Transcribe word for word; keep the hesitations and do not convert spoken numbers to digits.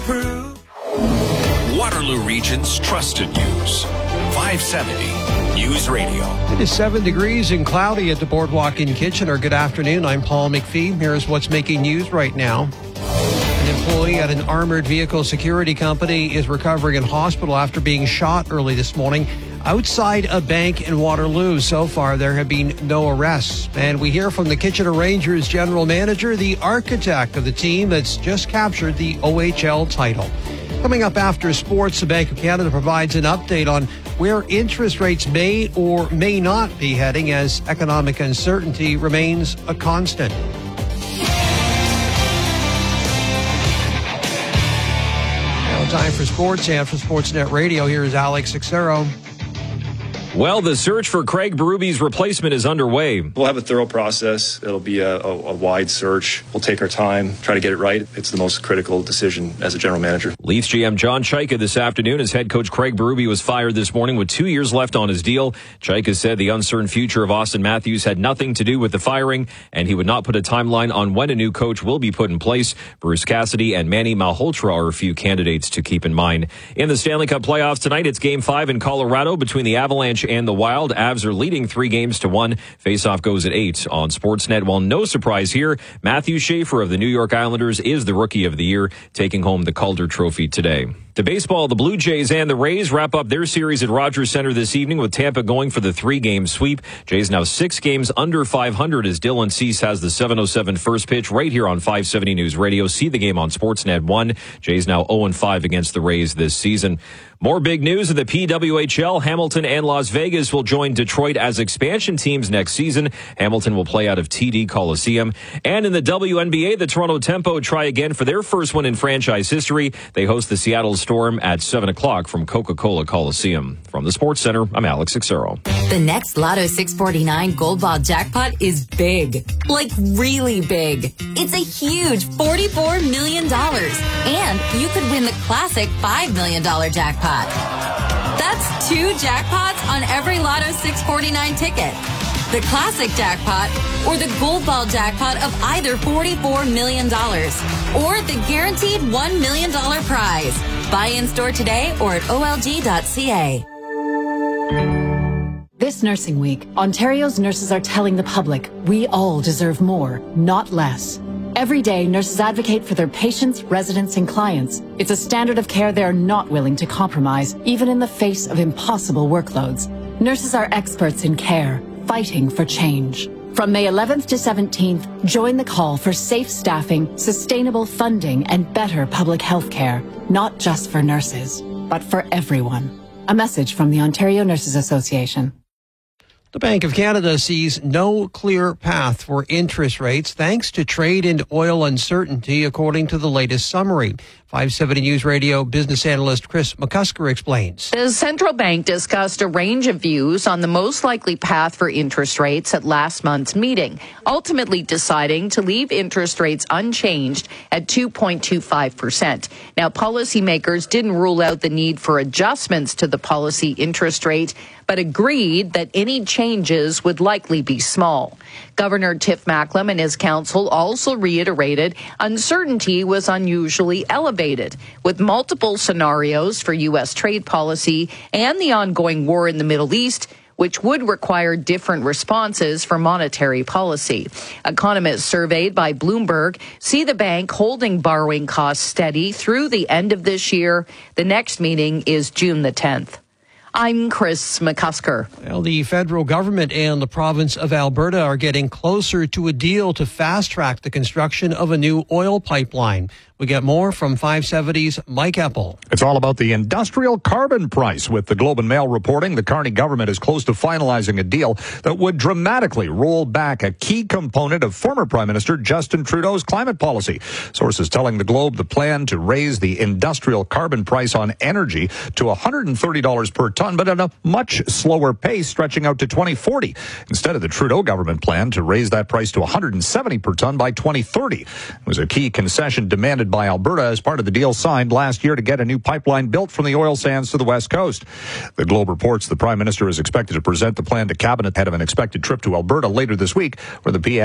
Waterloo Region's trusted news. five seventy News Radio. It is seven degrees and cloudy at the Boardwalk in Kitchener. Good afternoon. I'm Paul McPhee. Here's what's making news right now. An employee at an armored vehicle security company is recovering in hospital after being shot early this morning outside a bank in Waterloo. So far, there have been no arrests. And we hear from the Kitchener Rangers general manager, the architect of the team that's just captured the O H L title. Coming up after sports, the Bank of Canada provides an update on where interest rates may or may not be heading as economic uncertainty remains a constant. Now time for sports, and for Sportsnet Radio, here is Alex Sixero. Well, the search for Craig Berube's replacement is underway. We'll have a thorough process. It'll be a, a, a wide search. We'll take our time, try to get it right. It's the most critical decision as a general manager. Leafs G M John Chayka this afternoon as head coach Craig Berube was fired this morning with two years left on his deal. Chayka said the uncertain future of Auston Matthews had nothing to do with the firing, and he would not put a timeline on when a new coach will be put in place. Bruce Cassidy and Manny Malhotra are a few candidates to keep in mind. In the Stanley Cup playoffs tonight, it's Game five in Colorado between the Avalanche and the Wild. Avs are leading three games to one. Faceoff goes at eight on Sportsnet. Well, no surprise here, Matthew Schaefer of the New York Islanders is the Rookie of the Year, taking home the Calder Trophy today. To baseball, the Blue Jays and the Rays wrap up their series at Rogers Center this evening with Tampa going for the three-game sweep. Jays now six games under five hundred as Dylan Cease has the seven oh seven first pitch right here on five seventy News Radio. See the game on Sportsnet one. Jays now oh and five against the Rays this season. More big news in the P W H L. Hamilton and Las Vegas will join Detroit as expansion teams next season. Hamilton will play out of T D Coliseum. And in the W N B A, the Toronto Tempo try again for their first win in franchise history. They host the Seattle Storm at seven o'clock from Coca-Cola Coliseum. From the Sports Center, I'm Alex Sixero. The next Lotto six forty-nine Gold Ball jackpot is big. Like really big. It's a huge forty-four million dollars. And you could win the classic five million dollars jackpot. That's two jackpots on every Lotto six forty-nine ticket. The classic jackpot or the Gold Ball jackpot of either forty-four million dollars or the guaranteed one million dollars prize. Buy in store today or at O L G dot C A. This Nursing Week, Ontario's nurses are telling the public we all deserve more, not less. Every day, nurses advocate for their patients, residents, and clients. It's a standard of care they're not willing to compromise, even in the face of impossible workloads. Nurses are experts in care, fighting for change. From May eleventh to seventeenth, join the call for safe staffing, sustainable funding, and better public health care, not just for nurses, but for everyone. A message from the Ontario Nurses Association. The Bank of Canada sees no clear path for interest rates thanks to trade and oil uncertainty, according to the latest summary. five seventy News Radio business analyst Chris McCusker explains. The central bank discussed a range of views on the most likely path for interest rates at last month's meeting, ultimately deciding to leave interest rates unchanged at two point two five percent. Now, policymakers didn't rule out the need for adjustments to the policy interest rate, but agreed that any changes would likely be small. Governor Tiff Macklem and his council also reiterated uncertainty was unusually elevated, with multiple scenarios for U S trade policy and the ongoing war in the Middle East, which would require different responses for monetary policy. Economists surveyed by Bloomberg see the bank holding borrowing costs steady through the end of this year. The next meeting is June the tenth. I'm Chris McCusker. Well, the federal government and the province of Alberta are getting closer to a deal to fast-track the construction of a new oil pipeline. We get more from five seventy's Mike Eppel. It's all about the industrial carbon price. With the Globe and Mail reporting, the Carney government is close to finalizing a deal that would dramatically roll back a key component of former Prime Minister Justin Trudeau's climate policy. Sources telling the Globe the plan to raise the industrial carbon price on energy to one hundred thirty dollars per ton, but at a much slower pace, stretching out to twenty forty. Instead of the Trudeau government plan to raise that price to one hundred seventy per ton by twenty thirty. It was a key concession demanded by Alberta as part of the deal signed last year to get a new pipeline built from the oil sands to the west coast. The Globe reports the Prime Minister is expected to present the plan to Cabinet ahead of an expected trip to Alberta later this week, where the P M